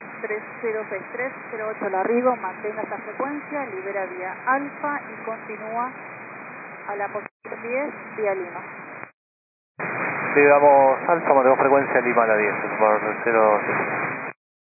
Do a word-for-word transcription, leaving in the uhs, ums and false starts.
tres cero seis tres cero ocho Larrigo, mantenga esta frecuencia, libera vía alfa y continúa a la posición diez, vía Lima. Sí, damos alfa, mantenemos frecuencia Lima a la diez, por cero seis.